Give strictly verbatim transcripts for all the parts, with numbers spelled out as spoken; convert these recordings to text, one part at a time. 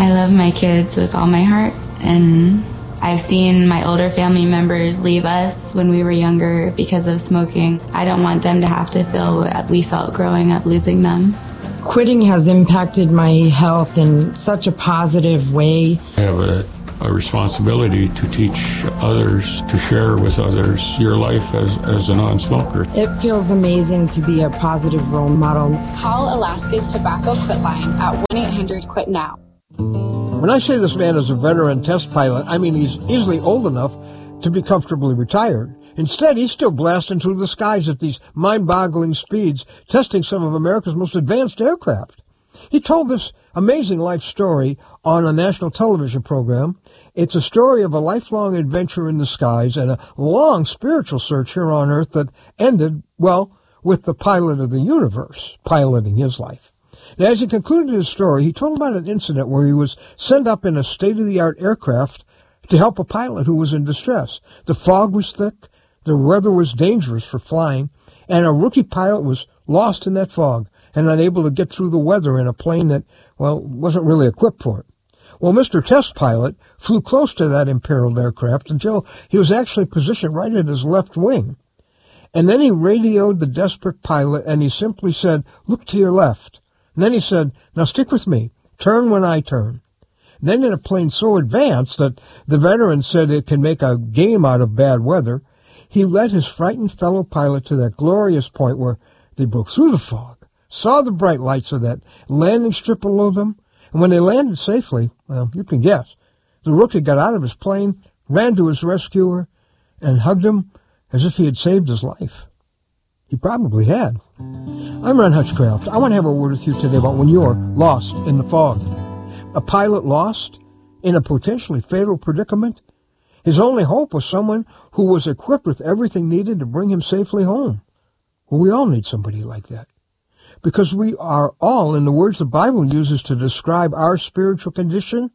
I love my kids with all my heart, and I've seen my older family members leave us when we were younger because of smoking. I don't want them to have to feel what we felt growing up losing them. Quitting has impacted my health in such a positive way. I have a, a responsibility to teach others, to share with others your life as, as a non-smoker. It feels amazing to be a positive role model. Call Alaska's Tobacco Quit line at one eight hundred quit now. When I say this man is a veteran test pilot, I mean he's easily old enough to be comfortably retired. Instead, he's still blasting through the skies at these mind-boggling speeds, testing some of America's most advanced aircraft. He told this amazing life story on a national television program. It's a story of a lifelong adventure in the skies and a long spiritual search here on Earth that ended, well, with the pilot of the universe piloting his life. Now, as he concluded his story, he told about an incident where he was sent up in a state-of-the-art aircraft to help a pilot who was in distress. The fog was thick, the weather was dangerous for flying, and a rookie pilot was lost in that fog and unable to get through the weather in a plane that, well, wasn't really equipped for it. Well, Mister Test Pilot flew close to that imperiled aircraft until he was actually positioned right at his left wing. And then he radioed the desperate pilot, and he simply said, "Look to your left." And then he said, "Now stick with me. Turn when I turn." And then in a plane so advanced that the veteran said it can make a game out of bad weather, he led his frightened fellow pilot to that glorious point where they broke through the fog, saw the bright lights of that landing strip below them, and when they landed safely, well, you can guess, the rookie got out of his plane, ran to his rescuer, and hugged him as if he had saved his life. He probably had. I'm Ron Hutchcraft. I want to have a word with you today about when you're lost in the fog. A pilot lost in a potentially fatal predicament. His only hope was someone who was equipped with everything needed to bring him safely home. Well, we all need somebody like that. Because we are all, in the words the Bible uses to describe our spiritual condition,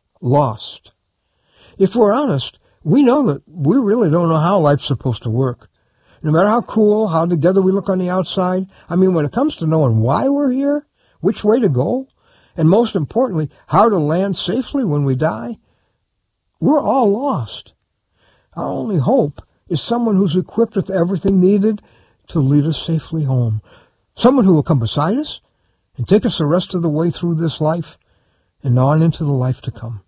lost. If we're honest, we know that we really don't know how life's supposed to work. No matter how cool, how together we look on the outside, I mean, when it comes to knowing why we're here, which way to go, and most importantly, how to land safely when we die, we're all lost. Our only hope is someone who's equipped with everything needed to lead us safely home. Someone who will come beside us and take us the rest of the way through this life and on into the life to come.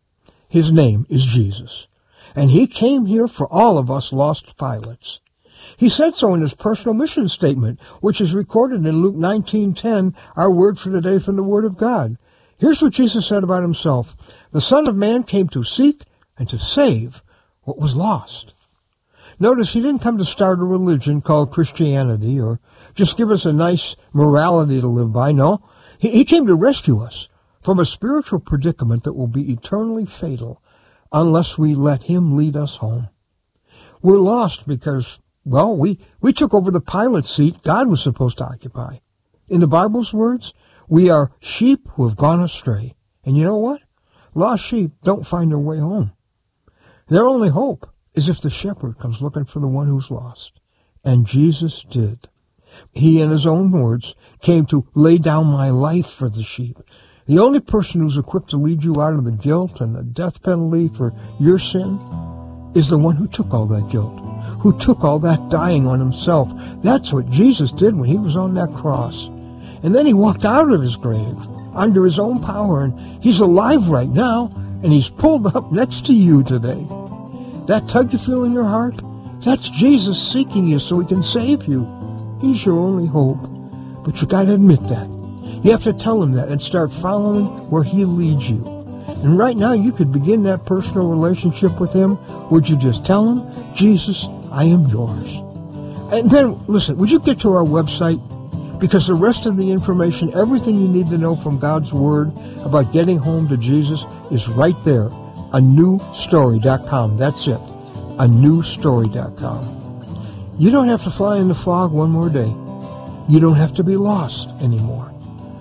His name is Jesus, and he came here for all of us lost pilots. He said so in his personal mission statement, which is recorded in Luke nineteen ten, our word for today from the Word of God. Here's what Jesus said about himself. The Son of Man came to seek and to save what was lost. Notice he didn't come to start a religion called Christianity or just give us a nice morality to live by. No, he, he came to rescue us from a spiritual predicament that will be eternally fatal unless we let him lead us home. We're lost because, well, we, we took over the pilot's seat God was supposed to occupy. In the Bible's words, we are sheep who have gone astray. And you know what? Lost sheep don't find their way home. Their only hope is if the shepherd comes looking for the one who's lost. And Jesus did. He, in his own words, came to lay down my life for the sheep. The only person who's equipped to lead you out of the guilt and the death penalty for your sin is the one who took all that guilt, who took all that dying on himself. That's what Jesus did when he was on that cross. And then he walked out of his grave under his own power, and he's alive right now, and he's pulled up next to you today. That tug you feel in your heart, that's Jesus seeking you so he can save you. He's your only hope. But you got to admit that. You have to tell him that and start following where he leads you. And right now you could begin that personal relationship with him. Would you just tell him, Jesus, I am yours. And then, listen, would you get to our website? Because the rest of the information, everything you need to know from God's Word about getting home to Jesus is right there. a new story dot com. That's it. a new story dot com. You don't have to fly in the fog one more day. You don't have to be lost anymore.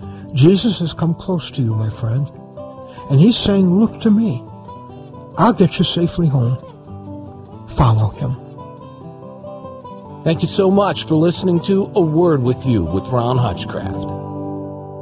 Jesus has come close to you, my friend. And he's saying, look to me. I'll get you safely home. Follow him. Thank you so much for listening to A Word With You with Ron Hutchcraft.